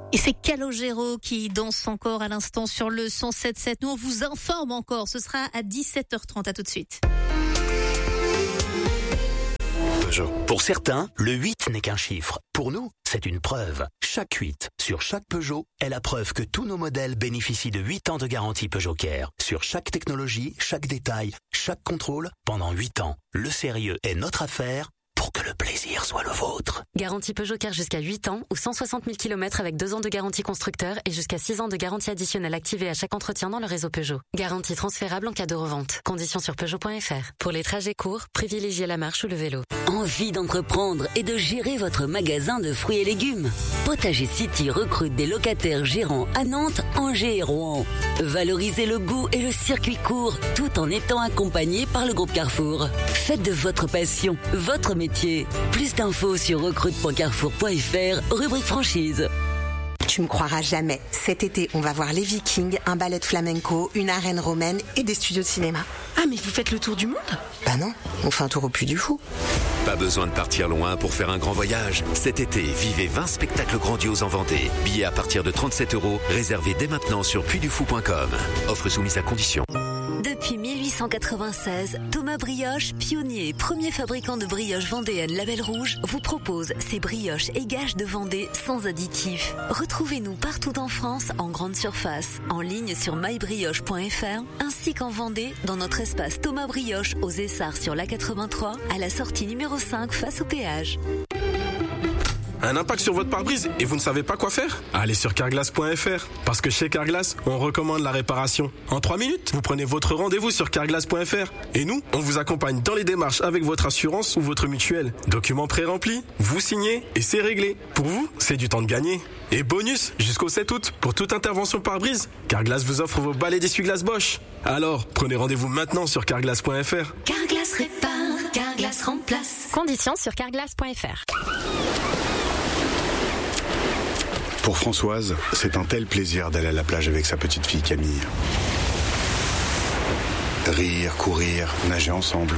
Et c'est Calogero qui danse encore à l'instant sur le 107.7. Nous, on vous informe encore. Ce sera à 17h30. À tout de suite. Peugeot. Pour certains, le 8 n'est qu'un chiffre. Pour nous, c'est une preuve. Chaque 8 sur chaque Peugeot est la preuve que tous nos modèles bénéficient de 8 ans de garantie Peugeot Care. Sur chaque technologie, chaque détail, chaque contrôle, pendant 8 ans. Le sérieux est notre affaire. Pour que le plaisir soit le vôtre. Garantie Peugeot Care jusqu'à 8 ans ou 160 000 km avec 2 ans de garantie constructeur et jusqu'à 6 ans de garantie additionnelle activée à chaque entretien dans le réseau Peugeot. Garantie transférable en cas de revente. Conditions sur Peugeot.fr. Pour les trajets courts, privilégiez la marche ou le vélo. Envie d'entreprendre et de gérer votre magasin de fruits et légumes? Potager City recrute des locataires gérants à Nantes, Angers et Rouen. Valorisez le goût et le circuit court tout en étant accompagné par le groupe Carrefour. Faites de votre passion votre métier. Plus d'infos sur recrute.carrefour.fr, rubrique franchise. Tu me croiras jamais. Cet été, on va voir les Vikings, un ballet de flamenco, une arène romaine et des studios de cinéma. Ah, mais vous faites le tour du monde? Bah non, on fait un tour au Puy du Fou. Pas besoin de partir loin pour faire un grand voyage. Cet été, vivez 20 spectacles grandioses en Vendée. Billets à partir de 37 €, réservés dès maintenant sur puydufou.com. Offre soumise à condition. Depuis 1896, Thomas Brioche, pionnier et premier fabricant de brioches vendéennes Label Rouge, vous propose ses brioches et gages de Vendée sans additifs. Retrouvez-nous partout en France en grande surface, en ligne sur mybrioche.fr, ainsi qu'en Vendée dans notre espace Thomas Brioche aux Essarts sur l'A83, à la sortie numéro 5 face au péage. Un impact sur votre pare-brise et vous ne savez pas quoi faire? Allez sur carglass.fr. Parce que chez Carglass, on recommande la réparation. En 3 minutes, vous prenez votre rendez-vous sur carglass.fr. Et nous, on vous accompagne dans les démarches avec votre assurance ou votre mutuelle. Documents pré-remplis, vous signez et c'est réglé. Pour vous, c'est du temps de gagner. Et bonus, jusqu'au 7 août, pour toute intervention pare-brise, Carglass vous offre vos balais d'essuie-glace Bosch. Alors, prenez rendez-vous maintenant sur carglass.fr. Carglass répare, Carglass remplace. Conditions sur carglass.fr. Pour Françoise, c'est un tel plaisir d'aller à la plage avec sa petite fille Camille. Rire, courir, nager ensemble.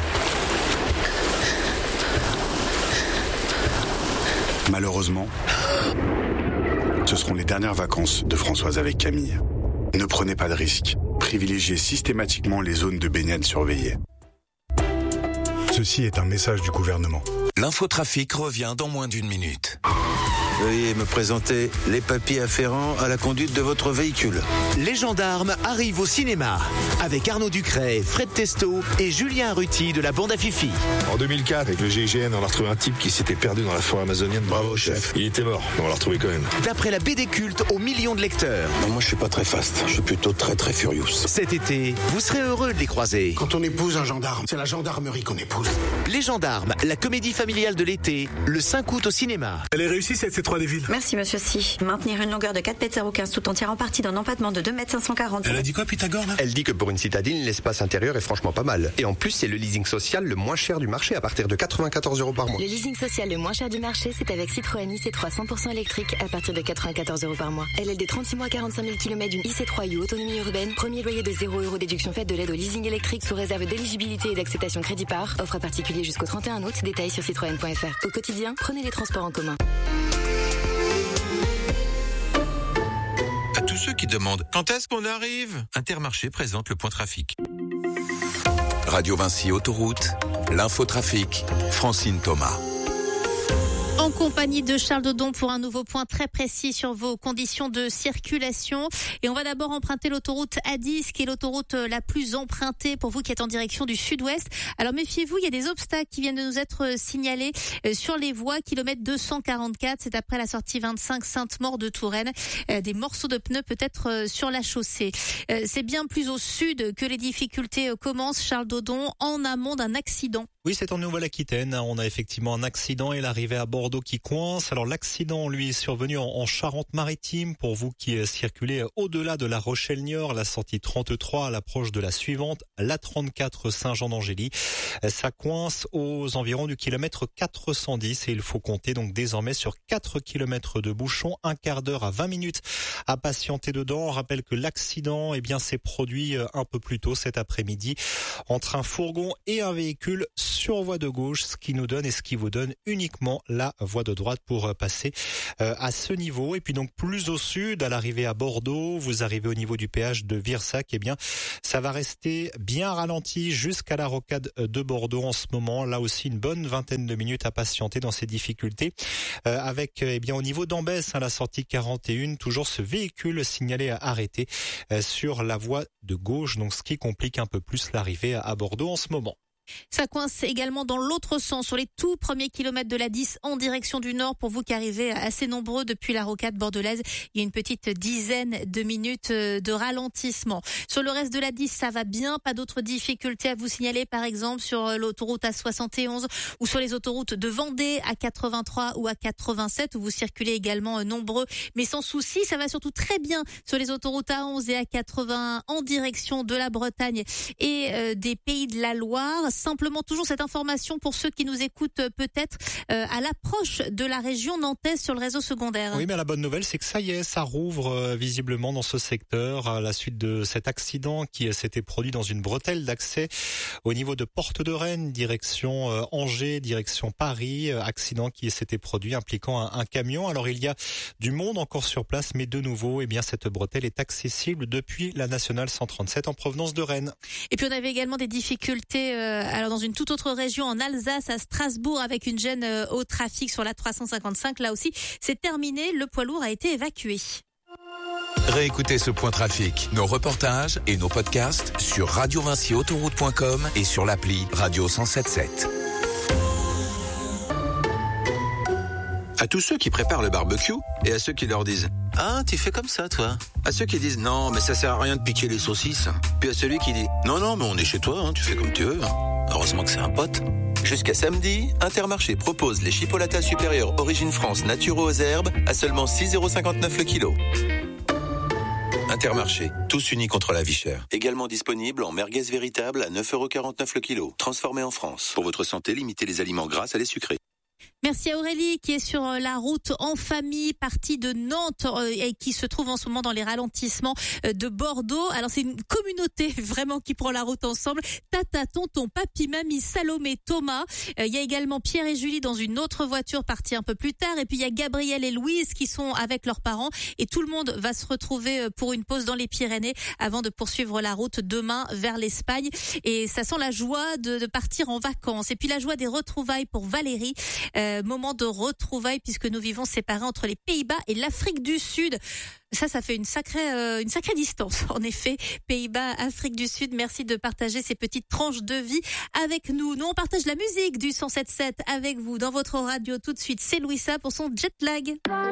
Malheureusement, ce seront les dernières vacances de Françoise avec Camille. Ne prenez pas de risques. Privilégiez systématiquement les zones de baignade surveillées. Ceci est un message du gouvernement. L'infotrafic revient dans moins d'1 minute. Veuillez me présenter les papiers afférents à la conduite de votre véhicule. Les gendarmes arrivent au cinéma avec Arnaud Ducret, Fred Testo et Julien Ruti de la bande à Fifi. En 2004, avec le GIGN, on a retrouvé un type qui s'était perdu dans la forêt amazonienne. Bravo, chef. Il était mort, mais on l'a retrouvé quand même. D'après la BD culte aux millions de lecteurs. Non, moi, je suis pas très fast. Je suis plutôt très furious. Cet été, vous serez heureux de les croiser. Quand on épouse un gendarme, c'est la gendarmerie qu'on épouse. Les gendarmes, la comédie familiale de l'été, le 5 août au cinéma. Elle est réussie cette C3 des villes. Merci, monsieur Si. Maintenir une longueur de 4,015 m tout en tirant parti d'un empattement de 2,540 m. Elle a dit quoi, Pythagore, là? Elle dit que pour une citadine, l'espace intérieur est franchement pas mal. Et en plus, c'est le leasing social le moins cher du marché à partir de 94 € par mois. Le leasing social le moins cher du marché, c'est avec Citroën IC3 100% électrique à partir de 94 € par mois. LLD 36 mois 45 000 km d'une IC3 U autonomie urbaine. Premier loyer de 0 € déduction faite de l'aide au leasing électrique sous réserve d'éligibilité et d'acceptation crédit par. Offre à particulier jusqu'au 31 août. Détails sur citroën.fr. Au quotidien, prenez les transports en commun. À tous ceux qui demandent quand est-ce qu'on arrive, Intermarché présente le point trafic. Radio Vinci Autoroute, l'infotrafic, Francine Thomas. En compagnie de Charles Dodon pour un nouveau point très précis sur vos conditions de circulation. Et on va d'abord emprunter l'autoroute A10, qui est l'autoroute la plus empruntée pour vous qui êtes en direction du sud-ouest. Alors méfiez-vous, il y a des obstacles qui viennent de nous être signalés sur les voies. Kilomètre 244, c'est après la sortie 25 Sainte-Maure de Touraine. Des morceaux de pneus peut-être sur la chaussée. C'est bien plus au sud que les difficultés commencent, Charles Dodon, en amont d'un accident. Oui, c'est en Nouvelle-Aquitaine. On a effectivement un accident et l'arrivée à Bordeaux qui coince. Alors l'accident, lui, est survenu en Charente-Maritime. Pour vous qui circulez au-delà de la Rochelle-Niort, la sortie 33 à l'approche de la suivante, la 34 Saint-Jean-d'Angély. Ça coince aux environs du kilomètre 410 et il faut compter donc désormais sur 4 kilomètres de bouchons, un quart d'heure à 20 minutes à patienter dedans. On rappelle que l'accident, s'est produit un peu plus tôt cet après-midi entre un fourgon et un véhicule sur voie de gauche, ce qui vous donne uniquement la voie de droite pour passer à ce niveau. Et puis donc plus au sud, à l'arrivée à Bordeaux, vous arrivez au niveau du péage de Virsac, eh bien ça va rester bien ralenti jusqu'à la rocade de Bordeaux en ce moment. Là aussi une bonne vingtaine de minutes à patienter dans ces difficultés. Avec au niveau d'Ambès, la sortie 41, toujours ce véhicule signalé arrêté sur la voie de gauche, donc ce qui complique un peu plus l'arrivée à Bordeaux en ce moment. Ça coince également dans l'autre sens, sur les tout premiers kilomètres de la 10 en direction du nord. Pour vous qui arrivez assez nombreux depuis la rocade bordelaise, il y a une petite dizaine de minutes de ralentissement. Sur le reste de la 10, ça va bien, pas d'autres difficultés à vous signaler, par exemple sur l'autoroute A71 ou sur les autoroutes de Vendée à 83 ou à 87 où vous circulez également nombreux, mais sans souci. Ça va surtout très bien sur les autoroutes A11 et A81 en direction de la Bretagne et des Pays de la Loire. Simplement toujours cette information pour ceux qui nous écoutent peut-être à l'approche de la région nantaise sur le réseau secondaire. Oui, mais la bonne nouvelle, c'est que ça y est, ça rouvre visiblement dans ce secteur à la suite de cet accident qui s'était produit dans une bretelle d'accès au niveau de Porte de Rennes, direction Angers, direction Paris. Accident qui s'était produit impliquant un camion. Alors il y a du monde encore sur place, mais de nouveau, cette bretelle est accessible depuis la nationale 137 en provenance de Rennes. Et puis on avait également des difficultés alors dans une toute autre région, en Alsace, à Strasbourg, avec une gêne au trafic sur la 355. Là aussi, c'est terminé. Le poids lourd a été évacué. Réécoutez ce point trafic, nos reportages et nos podcasts sur radiovincyautoroute.com et sur l'appli Radio 107.7. À tous ceux qui préparent le barbecue et à ceux qui leur disent « Ah, tu fais comme ça, toi ?» À ceux qui disent « Non, mais ça sert à rien de piquer les saucisses ». Puis à celui qui dit « Non, mais on est chez toi, tu fais comme tu veux. » Heureusement que c'est un pote. Jusqu'à samedi, Intermarché propose les chipolatas supérieures Origine France naturaux aux herbes à seulement 6,59€ le kilo. Intermarché, tous unis contre la vie chère. Également disponible en merguez véritable à 9,49€ le kilo. Transformé en France. Pour votre santé, limitez les aliments gras à les sucrés. Merci à Aurélie qui est sur la route en famille, partie de Nantes et qui se trouve en ce moment dans les ralentissements de Bordeaux. Alors c'est une communauté vraiment qui prend la route ensemble. Tata, tonton, papy, mamie, Salomé, Thomas. Il y a également Pierre et Julie dans une autre voiture partie un peu plus tard. Et puis il y a Gabriel et Louise qui sont avec leurs parents. Et tout le monde va se retrouver pour une pause dans les Pyrénées avant de poursuivre la route demain vers l'Espagne. Et ça sent la joie de partir en vacances. Et puis la joie des retrouvailles pour Valérie. Moment de retrouvailles puisque nous vivons séparés entre les Pays-Bas et l'Afrique du Sud. Ça fait une sacrée distance. En effet, Pays-Bas, Afrique du Sud, merci de partager ces petites tranches de vie avec nous. Nous, on partage la musique du 107.7 avec vous dans votre radio tout de suite. C'est Louisa pour son jet lag.